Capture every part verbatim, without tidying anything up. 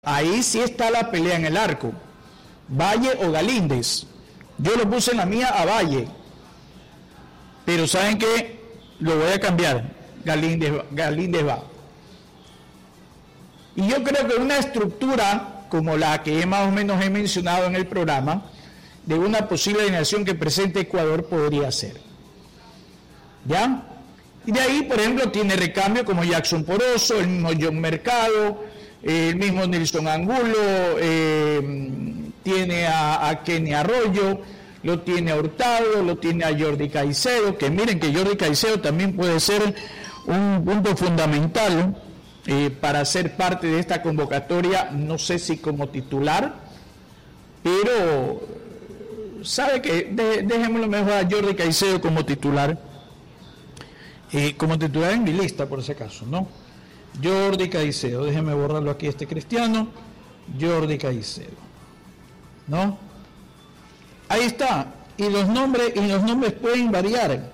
Ahí sí está la pelea en el arco. Valle o Galíndez. Yo lo puse en la mía a Valle. Pero ¿saben qué? Lo voy a cambiar. Galíndez, Galíndez va. Y yo creo que una estructura como la que más o menos he mencionado en el programa, de una posible alineación que presente Ecuador podría ser. ¿Ya? Y de ahí, por ejemplo, tiene recambio como Jackson Poroso, el mismo John Mercado, el mismo Nelson Angulo, eh, tiene a, a Kenny Arroyo, lo tiene a Hurtado, lo tiene a Jordi Caicedo, que miren que Jordi Caicedo también puede ser un punto fundamental eh, para ser parte de esta convocatoria, no sé si como titular, pero sabe que de, dejémoslo mejor a Jordi Caicedo como titular, eh, como titular en mi lista por ese caso, ¿no? Jordi Caicedo, déjeme borrarlo aquí este cristiano, Jordi Caicedo, ¿no? Ahí está, y los nombres, y los nombres pueden variar,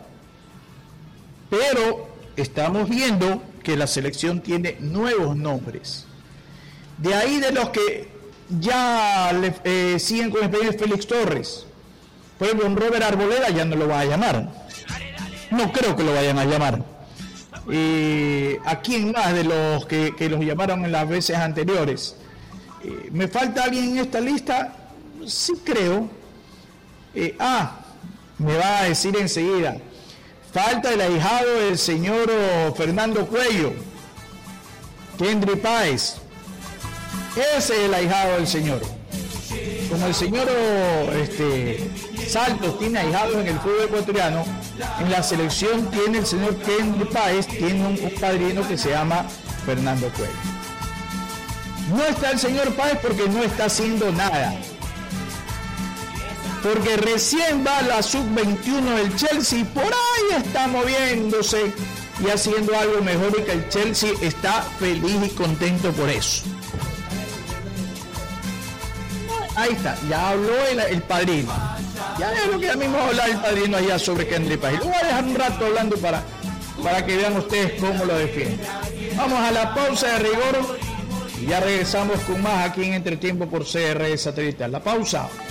pero estamos viendo que la selección tiene nuevos nombres. De ahí de los que ya le, eh, siguen con experiencia, Félix Torres, por ejemplo, un Robert Arboleda ya no lo va a llamar, no creo que lo vayan a llamar. Eh, ¿A quién más de los que, que los llamaron en las veces anteriores? Eh, ¿Me falta alguien en esta lista? Sí creo. Eh, ah, me va a decir enseguida. Falta el ahijado del señor Fernando Cuello, Kendry Páez. Ese es el ahijado del señor. Como el señor este, Saltos tiene ahijados en el fútbol ecuatoriano, en la selección tiene el señor Kendry Páez, tiene un, un padrino que se llama Fernando Cuello. No está el señor Páez porque no está haciendo nada. Porque recién va la sub veintiuno del Chelsea y por ahí está moviéndose y haciendo algo mejor, y que el Chelsea está feliz y contento por eso. Ahí está, ya habló el, el padrino. Ya es lo que a mí me va a hablar el padrino allá sobre Kendry Páez. Lo voy a dejar un rato hablando para, para que vean ustedes cómo lo defienden. Vamos a la pausa de rigor y ya regresamos con más aquí en Entretiempo por C R Satelital. La pausa.